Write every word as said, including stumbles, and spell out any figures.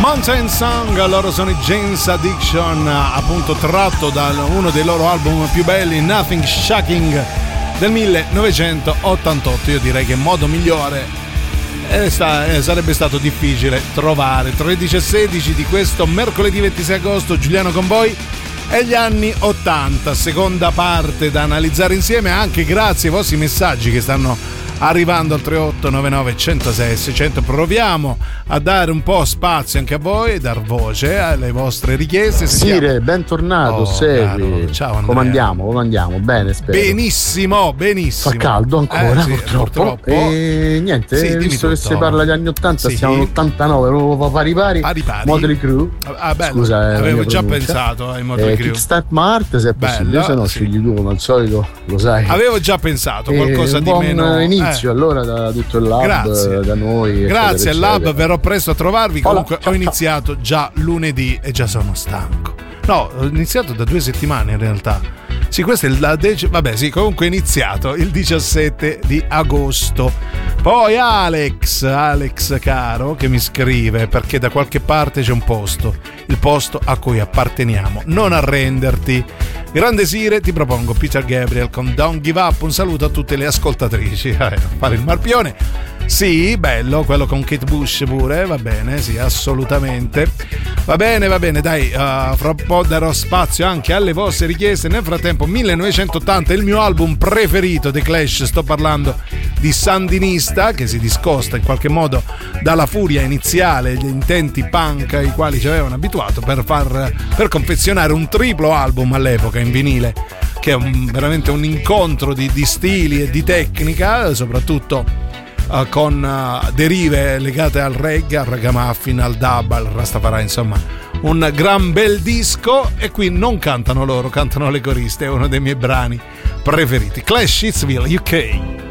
Mountain Song, loro sono i Jane's Addiction, appunto tratto da uno dei loro album più belli, Nothing Shocking, del millenovecentottantotto. Io direi che in modo migliore eh, sta, eh, sarebbe stato difficile trovare. Tredici e sedici di questo mercoledì ventisei agosto, Giuliano con voi e gli anni ottanta, seconda parte da analizzare insieme, anche grazie ai vostri messaggi che stanno arrivando al tre otto nove nove uno zero sei sei zero zero. Proviamo a dare un po' spazio anche a voi, dar voce alle vostre richieste. Sire, bentornato. Oh, segui. Ciao Andrea. Come andiamo? Come andiamo? Bene, spero. Benissimo, benissimo. Fa caldo ancora, eh, sì, purtroppo. purtroppo. E niente, sì, visto che tutto. si parla degli anni ottanta, sì. siamo all'ottantanove, proprio pari pari. Pari pari. Motley Crue. Ah, bello. Scusa, avevo già pronuncia. pensato ai Motley eh, Crue. Kickstart Mart, se è possibile, se no sì. scegli tu come al solito, lo sai. Avevo già pensato qualcosa eh, di buon meno. inizio eh. allora da tutto il lab, Grazie. da noi. Grazie al lab, eccetera. verrò presto a trovarvi. Comunque Hola, ciao, ho iniziato già lunedì e già sono stanco. No, ho iniziato da due settimane in realtà. Sì, questo è il la dec- vabbè, sì, comunque è iniziato il diciassette di agosto. Poi Alex, Alex caro, che mi scrive perché da qualche parte c'è un posto, il posto a cui apparteniamo. Non arrenderti. Grande Sire, ti propongo Peter Gabriel con Don't Give Up. Un saluto a tutte le ascoltatrici. Eh, fare il marpione. Sì, bello, quello con Kate Bush pure, va bene, sì, assolutamente. Va bene, va bene, dai, uh, fra un po' darò spazio anche alle vostre richieste. Nel frattempo, millenovecentottanta, il mio album preferito, The Clash, sto parlando di Sandinista, che si discosta in qualche modo dalla furia iniziale, gli intenti punk ai quali ci avevano abituato per far per confezionare un triplo album all'epoca in vinile, che è un, veramente un incontro di, di stili e di tecnica, soprattutto Uh, con uh, derive legate al reggae, al ragamuffin, al dub, al rastafari, insomma un gran bel disco. E qui non cantano loro, cantano le coriste, è uno dei miei brani preferiti. Clash Hitsville U K.